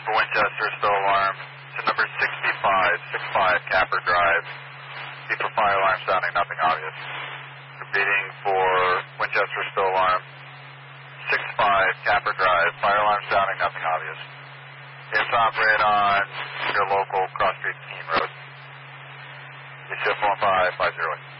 for Winchester, still alarm. To number 65 Capper Drive. Keep for fire alarm sounding, nothing obvious. Repeating for Winchester, still alarm. 65 Capper Drive, fire alarm sounding, nothing obvious. It's operate on your local cross street Keene Road. UCF 1550.